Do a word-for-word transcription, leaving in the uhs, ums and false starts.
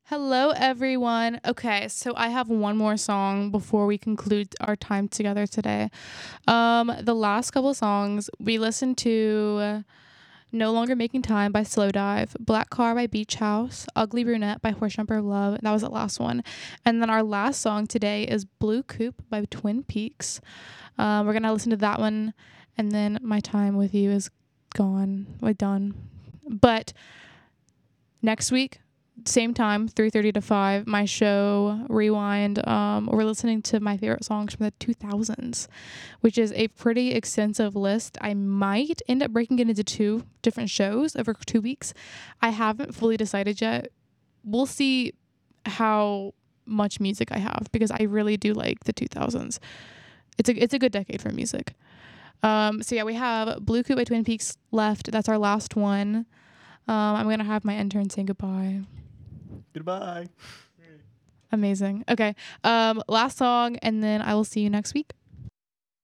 Hello, everyone. Okay, so I have one more song before we conclude our time together today. Um, the last couple songs we listened to No Longer Making Time by Slow Dive, Black Car by Beach House, Ugly Brunette by Horse Jumper of Love. That was the last one. And then our last song today is Blue Coupe by Twin Peaks. Um, we're going to listen to that one, and then my time with you is gone. We're done. But next week, same time, three thirty to five, my show Rewind. Um we're listening to my favorite songs from the two thousands, which is a pretty extensive list. I might end up breaking it into two different shows over two weeks. I haven't fully decided yet. We'll see how much music I have, because I really do like the two thousands. It's a it's a good decade for music. Um so yeah, we have Blue Coupe by Twin Peaks left. That's our last one. um I'm gonna have my intern say goodbye. Goodbye. Amazing. Okay. Um, last song, and then I will see you next week.